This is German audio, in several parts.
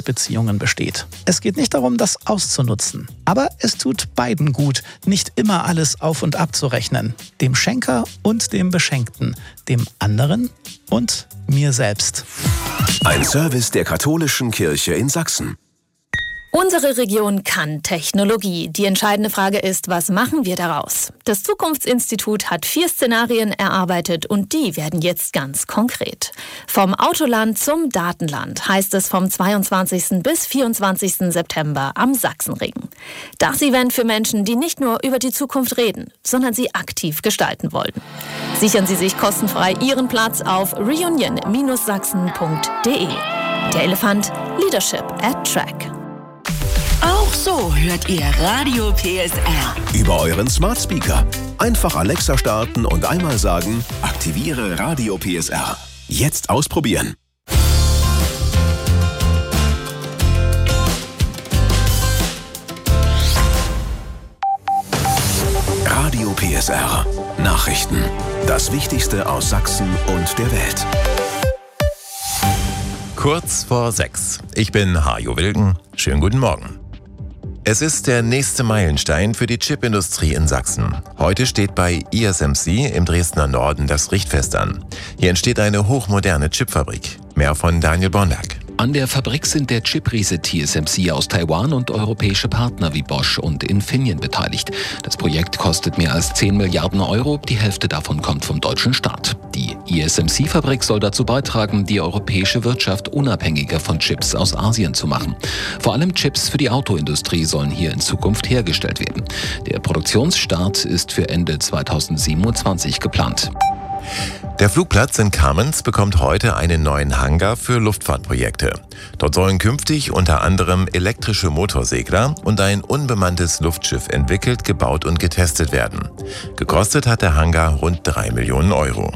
Beziehungen besteht. Es geht nicht darum, das auszunutzen. Aber es tut beiden gut, nicht immer alles auf und ab zu rechnen. Dem Schenker und dem Beschenkten, dem anderen und mir selbst. Ein Service der Katholischen Kirche in Sachsen. Unsere Region kann Technologie. Die entscheidende Frage ist, was machen wir daraus? Das Zukunftsinstitut hat 4 Szenarien erarbeitet und die werden jetzt ganz konkret. Vom Autoland zum Datenland heißt es vom 22. bis 24. September am Sachsenring. Das Event für Menschen, die nicht nur über die Zukunft reden, sondern sie aktiv gestalten wollen. Sichern Sie sich kostenfrei Ihren Platz auf reunion-sachsen.de. Der Elefant, Leadership at Track. Auch so hört ihr Radio PSR. Über euren Smart Speaker. Einfach Alexa starten und einmal sagen, aktiviere Radio PSR. Jetzt ausprobieren. Radio PSR. Nachrichten. Das Wichtigste aus Sachsen und der Welt. Kurz vor 6. Ich bin Hajo Wilken. Schönen guten Morgen. Es ist der nächste Meilenstein für die Chipindustrie in Sachsen. Heute steht bei ISMC im Dresdner Norden das Richtfest an. Hier entsteht eine hochmoderne Chipfabrik. Mehr von Daniel Bornberg. An der Fabrik sind der Chipriese TSMC aus Taiwan und europäische Partner wie Bosch und Infineon beteiligt. Das Projekt kostet mehr als 10 Milliarden Euro, die Hälfte davon kommt vom deutschen Staat. Die ISMC-Fabrik soll dazu beitragen, die europäische Wirtschaft unabhängiger von Chips aus Asien zu machen. Vor allem Chips für die Autoindustrie sollen hier in Zukunft hergestellt werden. Der Produktionsstart ist für Ende 2027 geplant. Der Flugplatz in Kamenz bekommt heute einen neuen Hangar für Luftfahrtprojekte. Dort sollen künftig unter anderem elektrische Motorsegler und ein unbemanntes Luftschiff entwickelt, gebaut und getestet werden. Gekostet hat der Hangar rund 3 Millionen Euro.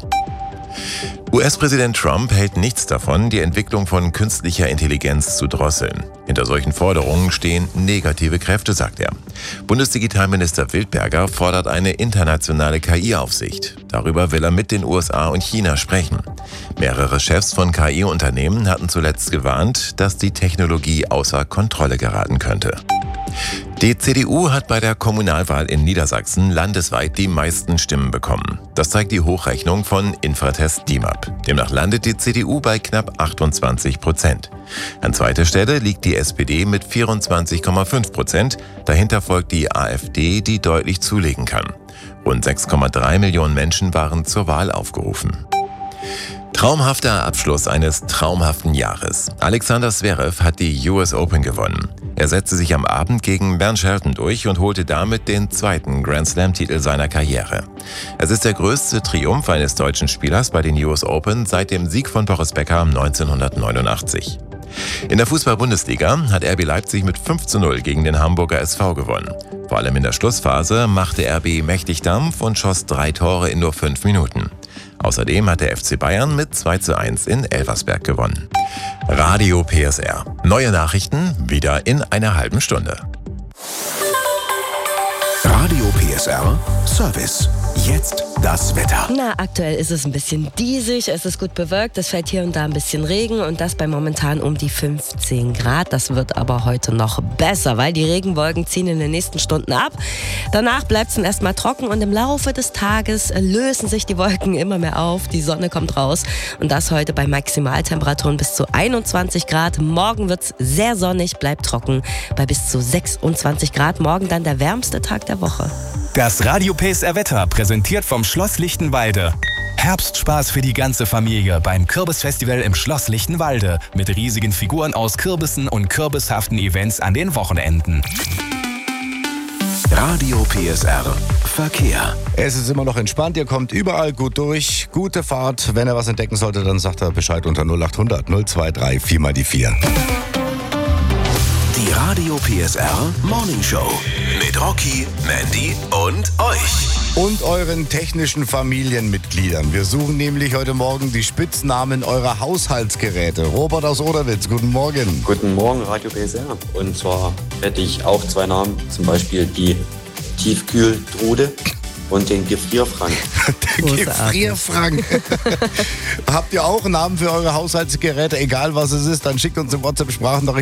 US-Präsident Trump hält nichts davon, die Entwicklung von künstlicher Intelligenz zu drosseln. Hinter solchen Forderungen stehen negative Kräfte, sagt er. Bundesdigitalminister Wildberger fordert eine internationale KI-Aufsicht. Darüber will er mit den USA und China sprechen. Mehrere Chefs von KI-Unternehmen hatten zuletzt gewarnt, dass die Technologie außer Kontrolle geraten könnte. Die CDU hat bei der Kommunalwahl in Niedersachsen landesweit die meisten Stimmen bekommen. Das zeigt die Hochrechnung von Infratest DIMAP. Demnach landet die CDU bei knapp 28%. An zweiter Stelle liegt die SPD mit 24,5%. Dahinter folgt die AfD, die deutlich zulegen kann. Rund 6,3 Millionen Menschen waren zur Wahl aufgerufen. Traumhafter Abschluss eines traumhaften Jahres. Alexander Zverev hat die US Open gewonnen. Er setzte sich am Abend gegen Bernd Shelton durch und holte damit den 2. Grand Slam-Titel seiner Karriere. Es ist der größte Triumph eines deutschen Spielers bei den US Open seit dem Sieg von Boris Becker 1989. In der Fußball-Bundesliga hat RB Leipzig mit 5:0 gegen den Hamburger SV gewonnen. Vor allem in der Schlussphase machte RB mächtig Dampf und schoss 3 Tore in nur 5 Minuten. Außerdem hat der FC Bayern mit 2:1 in Elversberg gewonnen. Radio PSR. Neue Nachrichten wieder in einer halben Stunde. Radio PSR Service. Jetzt das Wetter. Na, aktuell ist es ein bisschen diesig, es ist gut bewölkt, es fällt hier und da ein bisschen Regen und das bei momentan um die 15 Grad. Das wird aber heute noch besser, weil die Regenwolken ziehen in den nächsten Stunden ab. Danach bleibt es dann erstmal trocken und im Laufe des Tages lösen sich die Wolken immer mehr auf. Die Sonne kommt raus und das heute bei Maximaltemperaturen bis zu 21 Grad. Morgen wird es sehr sonnig, bleibt trocken bei bis zu 26 Grad. Morgen dann der wärmste Tag der Woche. Das Radio PSR Wetter präsentiert vom Schloss Lichtenwalde. Herbstspaß für die ganze Familie beim Kürbisfestival im Schloss Lichtenwalde mit riesigen Figuren aus Kürbissen und kürbishaften Events an den Wochenenden. Radio PSR Verkehr. Es ist immer noch entspannt, ihr kommt überall gut durch. Gute Fahrt. Wenn er was entdecken sollte, dann sagt er Bescheid unter 0800 023 4x4. Die Radio PSR Morning Show mit Rocky, Mandy und euch. Und euren technischen Familienmitgliedern. Wir suchen nämlich heute Morgen die Spitznamen eurer Haushaltsgeräte. Robert aus Oderwitz, guten Morgen. Guten Morgen, Radio PSR. Und zwar hätte ich auch 2 Namen, zum Beispiel die Tiefkühltrude und den Gefrierfrank. Der Gefrierfrank. Habt ihr auch einen Namen für eure Haushaltsgeräte? Egal was es ist, dann schickt uns eine WhatsApp-Sprachnachricht